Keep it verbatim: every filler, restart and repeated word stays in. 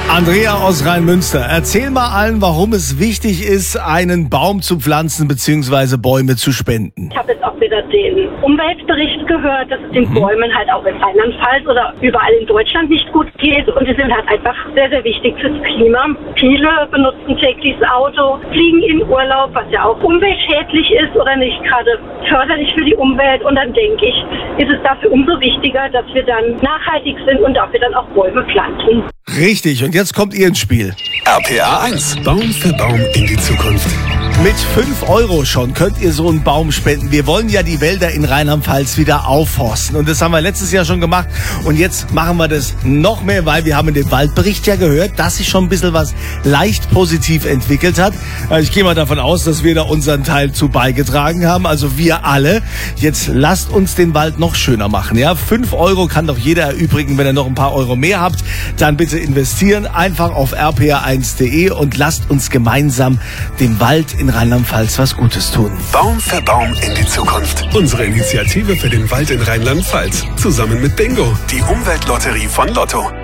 Andrea aus Rheinmünster, erzähl mal allen, warum es wichtig ist, einen Baum zu pflanzen bzw. Bäume zu spenden. Ich habe jetzt auch wieder den Umweltbericht gehört, dass es den Mhm. Bäumen halt auch in Rheinland-Pfalz oder überall in Deutschland nicht gut geht. Und die sind halt einfach sehr, sehr wichtig fürs Klima. Viele benutzen täglich das Auto, fliegen in Urlaub, was ja auch umweltschädlich ist oder nicht gerade förderlich für die Umwelt. Und dann denke ich, ist es dafür umso wichtiger, dass wir dann nachhaltig sind und dafür dann auch Bäume pflanzen. Richtig, und jetzt kommt ihr ins Spiel. R P R eins. Baum für Baum in die Zukunft. Mit fünf Euro schon könnt ihr so einen Baum spenden. Wir wollen ja die Wälder in Rheinland-Pfalz wieder aufforsten. Und das haben wir letztes Jahr schon gemacht. Und jetzt machen wir das noch mehr, weil wir haben in dem Waldbericht ja gehört, dass sich schon ein bisschen was leicht positiv entwickelt hat. Also ich gehe mal davon aus, dass wir da unseren Teil zu beigetragen haben. Also wir alle. Jetzt lasst uns den Wald noch schöner machen. Ja, fünf Euro kann doch jeder erübrigen. Wenn ihr noch ein paar Euro mehr habt, dann bitte investieren. Einfach auf r p r eins punkt d e und lasst uns gemeinsam dem Wald in Rheinland-Pfalz was Gutes tun. Baum für Baum in die Zukunft. Unsere Initiative für den Wald in Rheinland-Pfalz. Zusammen mit Bingo, die Umweltlotterie von Lotto.